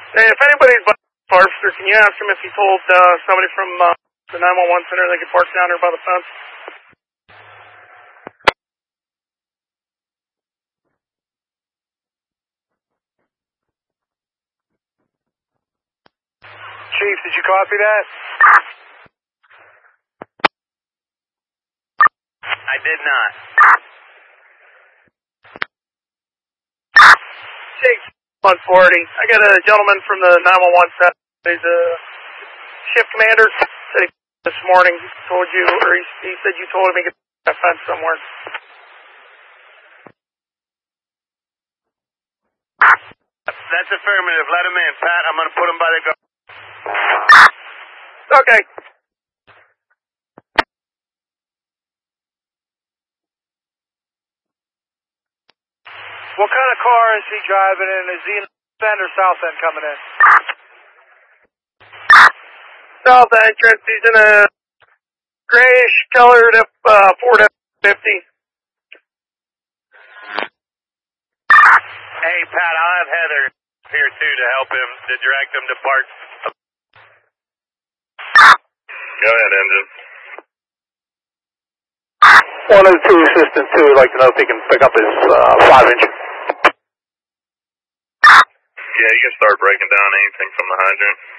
Hey, if anybody's by Harvester, can you ask him if he told somebody from the 911 center they could park down there by the fence? Chief, did you copy that? I did not. Jake, 140. I got a gentleman from the 911 set. He's a shift commander. Said he this morning told you, or he said you told him he could put a fence somewhere. That's affirmative. Let him in, Pat. I'm going to put him by the guard. Okay. What kind of car is he driving in? Is he in the end or south end coming in? South entrance. He's in a grayish colored Ford F-50. Hey, Pat, I'll have Heather here, too, to help him, to direct him to park. Go ahead, engine. 102 assistant 2 would like to know if he can pick up his 5-inch. Yeah, you can start breaking down anything from the hydrant.